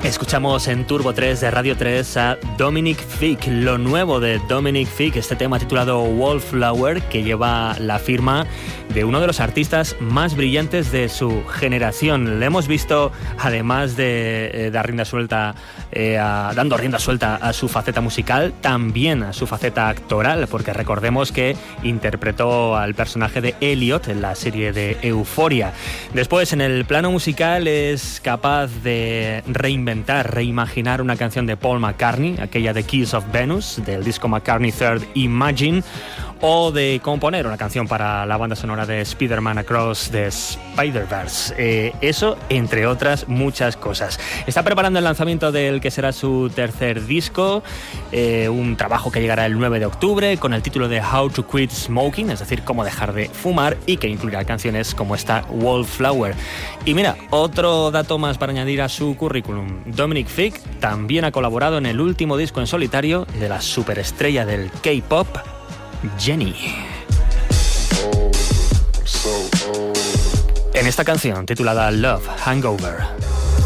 Escuchamos en Turbo 3 de Radio 3 a Dominic Fick, lo nuevo de Dominic Fick, este tema titulado Wallflower, que lleva la firma de uno de los artistas más brillantes de su generación. Le hemos visto, además de dar rienda suelta, dando rienda suelta a su faceta musical, también a su faceta actoral, porque recordemos que interpretó al personaje de Elliot en la serie de Euphoria. Después, en el plano musical, es capaz de reimaginar una canción de Paul McCartney, aquella de Keys of Venus, del disco McCartney Third Imagine, o de componer una canción para la banda sonora de Spider-Man Across the Spider-Verse. Eso, entre otras muchas cosas. Está preparando el lanzamiento del que será su tercer disco, un trabajo que llegará el 9 de octubre con el título de How to Quit Smoking, es decir, cómo dejar de fumar, y que incluirá canciones como esta Wallflower. Y mira, otro dato más para añadir a su currículum. Dominic Fick también ha colaborado en el último disco en solitario de la superestrella del K-pop, Jennie. En esta canción titulada Love Hangover.